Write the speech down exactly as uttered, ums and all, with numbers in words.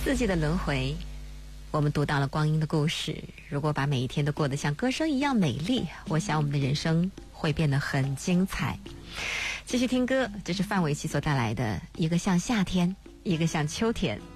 四季的轮回，我们读到了光阴的故事。如果把每一天都过得像歌声一样美丽，我想我们的人生会变得很精彩。继续听歌，这是范玮琪所带来的一个像夏天，一个像秋天。